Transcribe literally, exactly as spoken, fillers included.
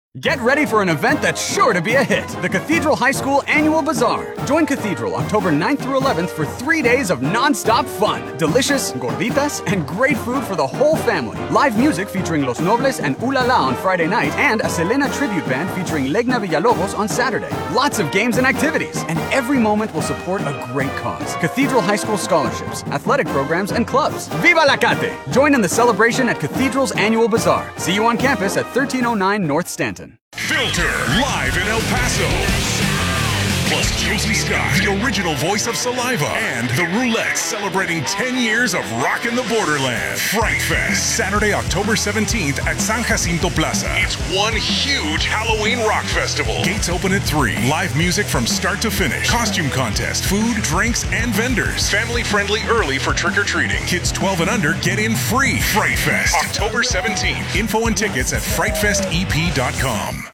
Get ready for an event that's sure to be a hit, the Cathedral High School Annual Bazaar. Join Cathedral October ninth through eleventh for three days of non-stop fun, delicious gorditas, and great food for the whole family. Live music featuring Los Nobles and Ooh La La on Friday night, and a Selena tribute band featuring Legna Villalobos on Saturday. Lots of games and activities, and every moment will support a great cause. Cathedral High School scholarships, athletic programs, and clubs. Viva la Cate! Join in the celebration at Cathedral's Annual Bazaar. See you on campus at thirteen oh nine North Stanton. Filter, live in El Paso. Plus Josie Scott, the original voice of Saliva, and the Roulettes celebrating ten years of rockin' the Borderland. Fright Fest, Saturday, October seventeenth at San Jacinto Plaza. It's one huge Halloween rock festival. Gates open at three. Live music from start to finish. Costume contest, food, drinks, and vendors. Family friendly early for trick-or-treating. Kids twelve and under get in free. Fright Fest, October seventeenth. Info and tickets at fright fest e p dot com.